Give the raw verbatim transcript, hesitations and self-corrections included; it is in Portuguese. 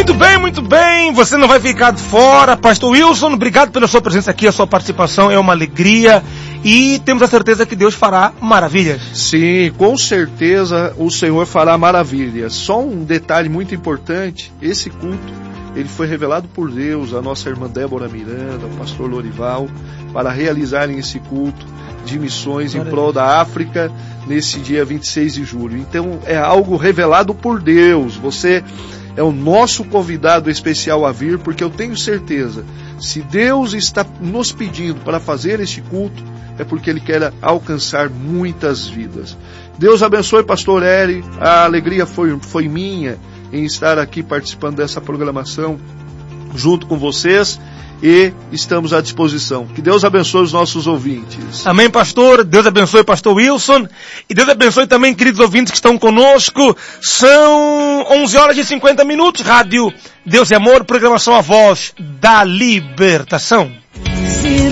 Muito bem, muito bem, você não vai ficar de fora. Pastor Wilson, obrigado pela sua presença aqui, a sua participação é uma alegria e temos a certeza que Deus fará maravilhas. Sim, com certeza o Senhor fará maravilhas. Só um detalhe muito importante, esse culto, ele foi revelado por Deus, a nossa irmã Débora Miranda, o pastor Lorival, para realizarem esse culto de missões em prol da África nesse dia vinte e seis de julho. Então é algo revelado por Deus. Você é o nosso convidado especial a vir, porque eu tenho certeza, se Deus está nos pedindo para fazer este culto, é porque Ele quer alcançar muitas vidas. Deus abençoe, pastor Eri, a alegria foi, foi minha em estar aqui participando dessa programação junto com vocês e estamos à disposição. Que Deus abençoe os nossos ouvintes. Amém, pastor. Deus abençoe o pastor Wilson e Deus abençoe também, queridos ouvintes que estão conosco. São onze horas e cinquenta minutos. Rádio Deus e Amor, programação A Voz da Libertação.